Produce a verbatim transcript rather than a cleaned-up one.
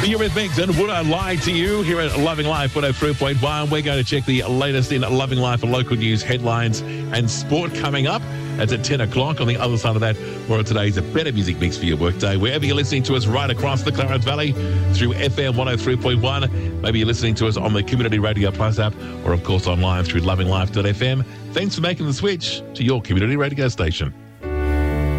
The Eurythmics and Would I Lie to You here at Loving Life one oh three point one. We're going to check the latest in Loving Life and local news, headlines and sport coming up. That's at ten o'clock. On the other side of that, more of today's a better music mix for your workday. Wherever you're listening to us right across the Clarence Valley through F M one oh three point one. Maybe you're listening to us on the Community Radio Plus app or, of course, online through loving life dot f m. Thanks for making the switch to your community radio station.